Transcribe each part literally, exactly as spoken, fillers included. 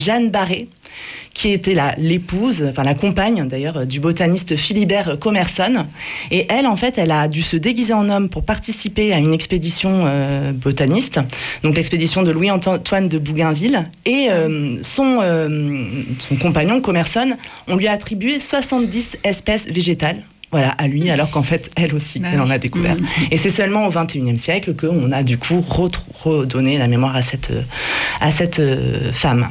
Jeanne Barré, qui était la, l'épouse, enfin la compagne d'ailleurs, du botaniste Philibert Commerson. Et elle, en fait, elle a dû se déguiser en homme pour participer à une expédition euh, botaniste, donc l'expédition de Louis-Antoine de Bougainville. Et euh, son, euh, son compagnon, Commerson, on lui a attribué soixante-dix espèces végétales. Voilà, à lui, alors qu'en fait, elle aussi, bah, elle en a découvert. Mmh. Et c'est seulement au vingt et unième siècle qu'on a du coup redonné la mémoire à cette, à cette euh, femme.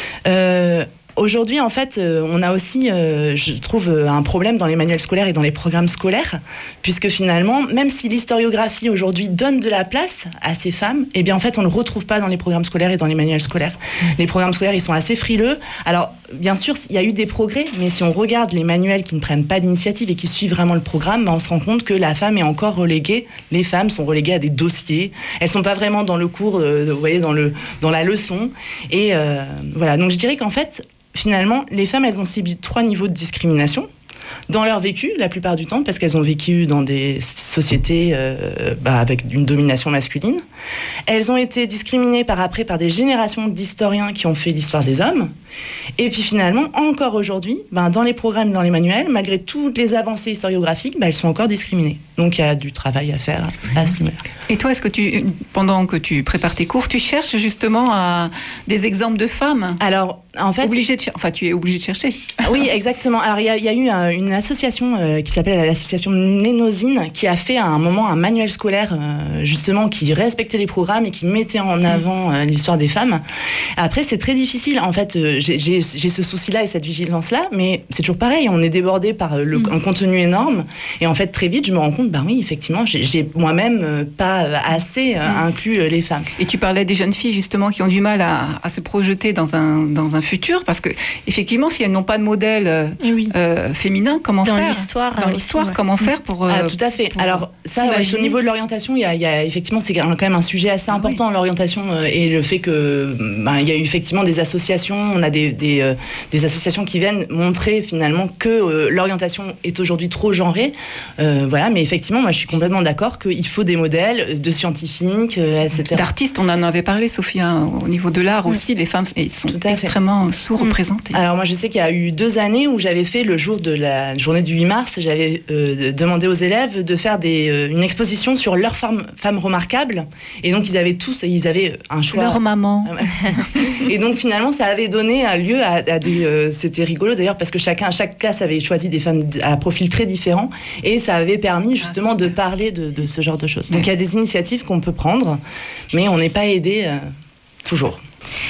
Euh, Aujourd'hui, en fait, euh, on a aussi, euh, je trouve, euh, un problème dans les manuels scolaires et dans les programmes scolaires, puisque finalement, même si l'historiographie aujourd'hui donne de la place à ces femmes, eh bien, en fait, on ne le retrouve pas dans les programmes scolaires et dans les manuels scolaires. Les programmes scolaires, ils sont assez frileux. Alors, bien sûr, il y a eu des progrès, mais si on regarde les manuels qui ne prennent pas d'initiative et qui suivent vraiment le programme, bah, on se rend compte que la femme est encore reléguée. Les femmes sont reléguées à des dossiers. Elles ne sont pas vraiment dans le cours, euh, vous voyez, dans, le, dans la leçon. Et euh, voilà. Donc, je dirais qu'en fait, finalement, les femmes, elles ont subi trois niveaux de discrimination dans leur vécu, la plupart du temps, parce qu'elles ont vécu dans des sociétés euh, bah, avec une domination masculine. Elles ont été discriminées par après par des générations d'historiens qui ont fait l'histoire des hommes. Et puis finalement, encore aujourd'hui, ben, dans les programmes, dans les manuels, malgré toutes les avancées historiographiques, ben, elles sont encore discriminées. Donc il y a du travail à faire à ce niveau-là. Et toi, est-ce que tu, pendant que tu prépares tes cours, tu cherches justement à des exemples de femmes ? Alors, en fait... Obligé de, enfin, tu es obligé de chercher. Oui, exactement. Alors, il y, y a eu un, une association euh, qui s'appelle l'association Nénosine, qui a fait à un moment un manuel scolaire, euh, justement, qui respectait les programmes et qui mettait en avant euh, l'histoire des femmes. Après, c'est très difficile. En fait, euh, j'ai, j'ai, j'ai ce souci-là et cette vigilance-là, mais c'est toujours pareil. On est débordé par le, mm. un contenu énorme. Et en fait, très vite, je me rends compte, ben oui, effectivement, j'ai, j'ai moi-même euh, pas assez euh, mm. inclus euh, les femmes. Et tu parlais des jeunes filles, justement, qui ont du mal à, à se projeter dans un, dans un futur, parce que, effectivement, si elles n'ont pas de modèle euh, oui. euh, féminin, comment dans faire l'histoire, Dans l'histoire, ouais. comment faire pour... Euh, ah, tout à fait. Alors, ça, ouais, au niveau de l'orientation, il y a, il y a, effectivement, c'est quand même un sujet assez important, ah, oui. l'orientation, euh, et le fait que, ben, il y a eu effectivement des associations, on a des, des, euh, des associations qui viennent montrer, finalement, que euh, l'orientation est aujourd'hui trop genrée. Euh, voilà, mais effectivement, moi, je suis complètement d'accord qu'il faut des modèles de scientifiques, euh, et cetera. D'artistes, on en avait parlé, Sophie, hein, au niveau de l'art oui. aussi, les femmes elles sont extrêmement sous-représentées. Alors, moi, je sais qu'il y a eu deux années où j'avais fait, le jour de la journée du huit mars, j'avais euh, demandé aux élèves de faire des, euh, une exposition sur leurs femmes, femmes remarquables. Et donc, ils avaient tous, ils avaient un choix. Leur maman. Et donc, finalement, ça avait donné un lieu à, à des... Euh, c'était rigolo, d'ailleurs, parce que chacun, chaque classe avait choisi des femmes à profil très différent. Et ça avait permis, justement, ah, de parler de, de ce genre de choses. Donc, il y a des initiatives qu'on peut prendre, mais on n'est pas aidé euh, toujours.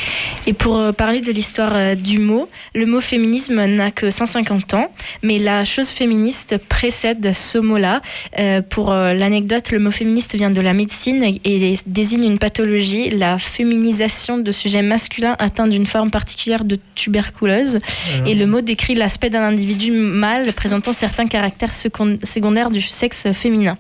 Et pour euh, parler de l'histoire euh, du mot, le mot féminisme n'a que cent cinquante ans, mais la chose féministe précède ce mot-là. Euh, pour euh, l'anecdote, le mot féministe vient de la médecine et, et désigne une pathologie, la féminisation de sujets masculins atteints d'une forme particulière de tuberculose. Mmh. Et le mot décrit l'aspect d'un individu mâle présentant certains caractères secondaires du sexe féminin.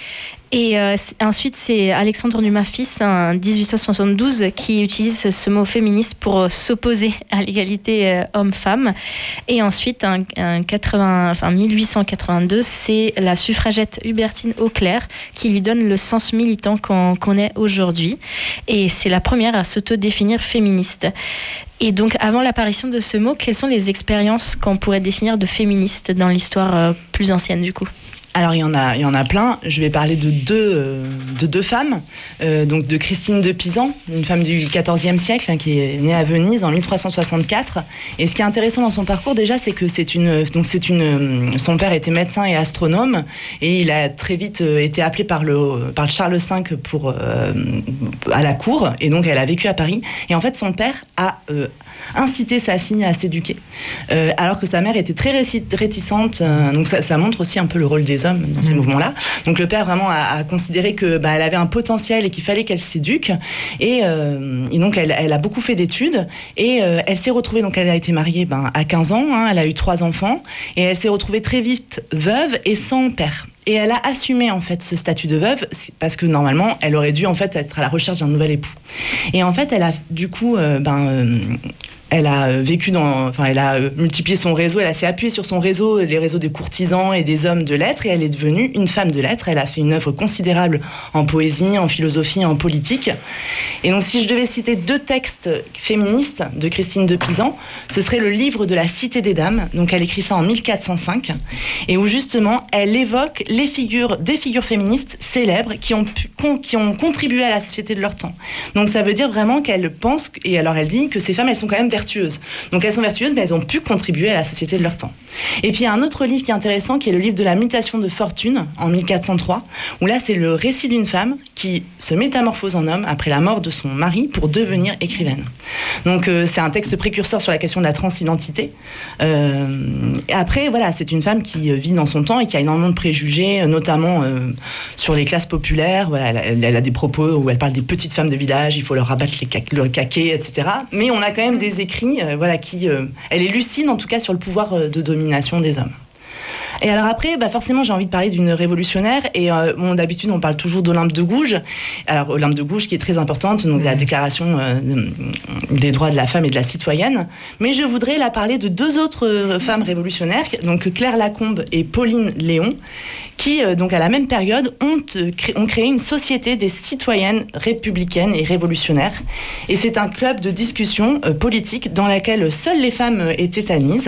Et euh, ensuite, c'est Alexandre Dumas fils, en dix-huit cent soixante-douze, qui utilise ce mot féministe pour s'opposer à l'égalité euh, homme-femme. Et ensuite, en, en quatre-vingts, enfin, mille huit cent quatre-vingt-deux, c'est la suffragette Hubertine Auclair qui lui donne le sens militant qu'on connaît aujourd'hui. Et c'est la première à s'autodéfinir féministe. Et donc, avant l'apparition de ce mot, quelles sont les expériences qu'on pourrait définir de féministes dans l'histoire euh, plus ancienne, du coup ? Alors, il y en a, il y en a plein. Je vais parler de deux, euh, de deux femmes. Euh, donc, de Christine de Pisan, une femme du quatorzième siècle, hein, qui est née à Venise en mille trois cent soixante-quatre. Et ce qui est intéressant dans son parcours, déjà, c'est que c'est une, donc c'est une, son père était médecin et astronome. Et il a très vite été appelé par le, par le Charles cinq pour, euh, à la cour. Et donc, elle a vécu à Paris. Et en fait, son père a euh, incité sa fille à s'éduquer. Euh, alors que sa mère était très réticente. Euh, donc, ça, ça montre aussi un peu le rôle des hommes dans ces mmh. mouvements-là. Donc le père vraiment a, a considéré que bah, elle avait un potentiel et qu'il fallait qu'elle s'éduque. Et, euh, et donc elle, elle a beaucoup fait d'études et euh, elle s'est retrouvée, donc elle a été mariée ben, à quinze ans, hein, elle a eu trois enfants et elle s'est retrouvée très vite veuve et sans père. Et elle a assumé en fait ce statut de veuve parce que normalement elle aurait dû en fait être à la recherche d'un nouvel époux. Et en fait elle a du coup euh, ben euh, elle a vécu dans, enfin, elle a multiplié son réseau, elle s'est appuyée sur son réseau, les réseaux des courtisans et des hommes de lettres, et elle est devenue une femme de lettres. Elle a fait une œuvre considérable en poésie, en philosophie, en politique. Et donc, si je devais citer deux textes féministes de Christine de Pisan, ce serait le livre de la Cité des Dames. Donc, elle écrit ça en mille quatre cent cinq, et où justement, elle évoque les figures, des figures féministes célèbres qui ont, pu, qui ont contribué à la société de leur temps. Donc, ça veut dire vraiment qu'elle pense, et alors elle dit que ces femmes, elles sont quand même vertueuses. Donc elles sont vertueuses, mais elles ont pu contribuer à la société de leur temps. Et puis il y a un autre livre qui est intéressant, qui est le livre de la mutation de fortune, en mille quatre cent trois, où là c'est le récit d'une femme qui se métamorphose en homme après la mort de son mari pour devenir écrivaine. Donc euh, c'est un texte précurseur sur la question de la transidentité. Euh, et après, voilà, c'est une femme qui vit dans son temps et qui a énormément de préjugés, notamment euh, sur les classes populaires. Voilà, elle, elle a des propos où elle parle des petites femmes de village, il faut leur rabattre les ca- le caquet, et cetera. Mais on a quand même des écrits, euh, voilà, qui, euh, elle est lucide en tout cas sur le pouvoir euh, de domination des hommes. Et alors après, bah forcément, j'ai envie de parler d'une révolutionnaire. Et euh, bon, d'habitude, on parle toujours d'Olympe de Gouges. Alors, Olympe de Gouges qui est très importante, donc la déclaration euh, des droits de la femme et de la citoyenne. Mais je voudrais là parler de deux autres euh, femmes révolutionnaires, donc Claire Lacombe et Pauline Léon, qui, euh, donc à la même période, ont, euh, cré- ont créé une société des citoyennes républicaines et révolutionnaires. Et c'est un club de discussion euh, politique dans laquelle seules les femmes euh, étaient admises.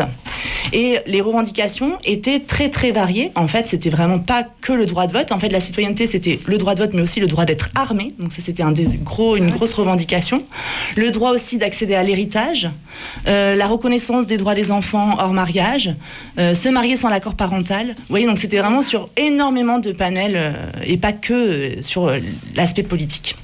Et les revendications étaient très très variées. En fait, c'était vraiment pas que le droit de vote. En fait, la citoyenneté, c'était le droit de vote, mais aussi le droit d'être armé. Donc ça, c'était un des gros, une grosse revendication. Le droit aussi d'accéder à l'héritage, euh, la reconnaissance des droits des enfants hors mariage, euh, se marier sans l'accord parental. Vous voyez, donc c'était vraiment sur énormément de panels euh, et pas que euh, sur euh, l'aspect politique.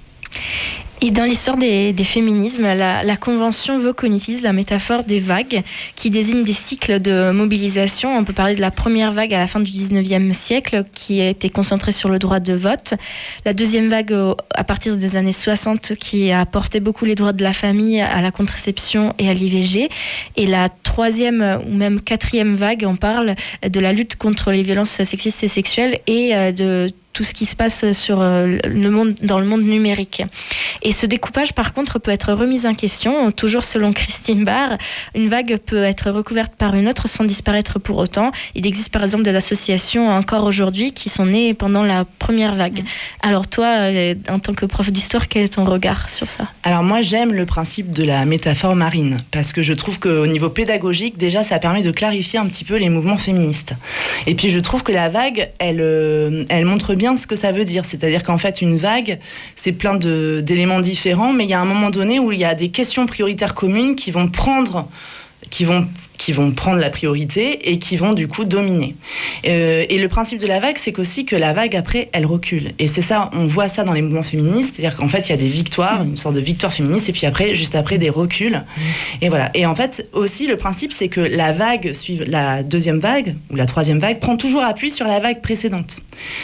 Et dans l'histoire des, des féminismes, la, la Convention veut qu'on utilise la métaphore des vagues qui désignent des cycles de mobilisation. On peut parler de la première vague à la fin du dix-neuvième siècle qui a été concentrée sur le droit de vote. La deuxième vague au, à partir des années soixante qui a apporté beaucoup les droits de la famille à la contraception et à l'I V G. Et la troisième ou même quatrième vague, on parle de la lutte contre les violences sexistes et sexuelles et de tout ce qui se passe sur le monde, dans le monde numérique. Et ce découpage, par contre, peut être remis en question. Toujours selon Christine Barr, une vague peut être recouverte par une autre sans disparaître pour autant. Il existe par exemple des associations encore aujourd'hui qui sont nées pendant la première vague. Mmh. Alors toi, en tant que prof d'histoire, quel est ton regard sur ça ? Alors moi, j'aime le principe de la métaphore marine, parce que je trouve qu'au niveau pédagogique, déjà, ça permet de clarifier un petit peu les mouvements féministes. Et puis je trouve que la vague, elle, elle montre bien ce que ça veut dire. C'est-à-dire qu'en fait, une vague, c'est plein de, d'éléments différents, mais il y a un moment donné où il y a des questions prioritaires communes qui vont prendre, qui vont, qui vont prendre la priorité et qui vont du coup dominer. Euh, et le principe de la vague, c'est qu'aussi que la vague, après, elle recule. Et c'est ça, on voit ça dans les mouvements féministes, c'est-à-dire qu'en fait, il y a des victoires, une sorte de victoire féministe, et puis après, juste après, des reculs. Et voilà. Et en fait, aussi, le principe, c'est que la vague, suive la deuxième vague, ou la troisième vague, prend toujours appui sur la vague précédente.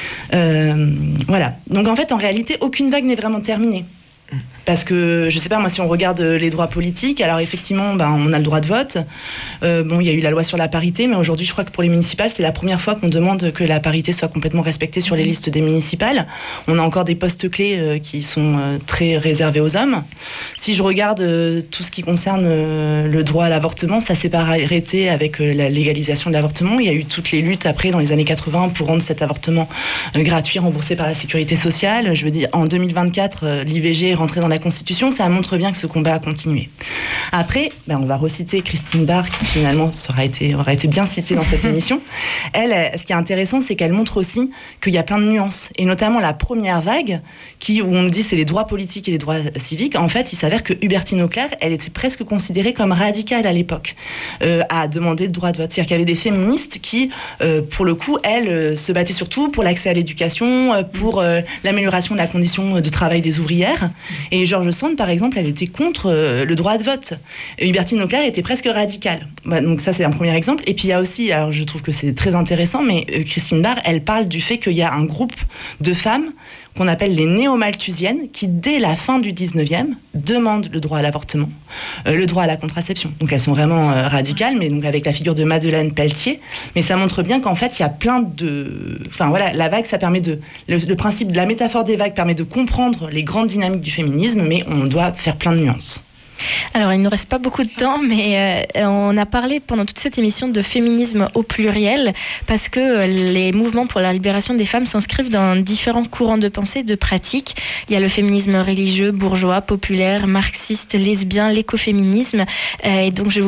Euh, voilà. Donc en fait, en réalité, aucune vague n'est vraiment terminée. Parce que, je sais pas, moi, si on regarde les droits politiques, alors effectivement, ben, on a le droit de vote. Euh, bon, il y a eu la loi sur la parité, mais aujourd'hui, je crois que pour les municipales, c'est la première fois qu'on demande que la parité soit complètement respectée sur les listes des municipales. On a encore des postes clés euh, qui sont euh, très réservés aux hommes. Si je regarde euh, tout ce qui concerne euh, le droit à l'avortement, ça s'est pas arrêté avec euh, la légalisation de l'avortement. Il y a eu toutes les luttes après, dans les années quatre-vingts, pour rendre cet avortement euh, gratuit, remboursé par la sécurité sociale. Je veux dire, en deux mille vingt-quatre, euh, l'I V G est rentré dans la Constitution, ça montre bien que ce combat a continué. Après, ben on va reciter Christine Barr, qui finalement aura été, aura été bien citée dans cette émission. Elle, ce qui est intéressant, c'est qu'elle montre aussi qu'il y a plein de nuances, et notamment la première vague, qui, où on dit c'est les droits politiques et les droits civiques. En fait, il s'avère que Hubertine Auclair, elle était presque considérée comme radicale à l'époque, euh, à demander le droit de vote. C'est-à-dire qu'il y avait des féministes qui, euh, pour le coup, elles, euh, se battaient surtout pour l'accès à l'éducation, euh, pour euh, l'amélioration de la condition de travail des ouvrières. Et George Sand, par exemple, elle était contre euh, le droit de vote. Hubertine Auclair était presque radicale. Bah, donc ça, c'est un premier exemple. Et puis il y a aussi, alors je trouve que c'est très intéressant, mais euh, Christine Barr, elle parle du fait qu'il y a un groupe de femmes qu'on appelle les néo-malthusiennes, qui, dès la fin du dix-neuvième, demandent le droit à l'avortement, euh, le droit à la contraception. Donc elles sont vraiment euh, radicales, mais donc avec la figure de Madeleine Pelletier. Mais ça montre bien qu'en fait, il y a plein de... Enfin voilà, la vague, ça permet de... Le, le principe de la métaphore des vagues permet de comprendre les grandes dynamiques du féminisme, mais on doit faire plein de nuances. Alors, il ne nous reste pas beaucoup de temps, mais euh, on a parlé pendant toute cette émission de féminisme au pluriel, parce que les mouvements pour la libération des femmes s'inscrivent dans différents courants de pensée, de pratiques. Il y a le féminisme religieux, bourgeois, populaire, marxiste, lesbien, l'écoféminisme. Euh, et donc, je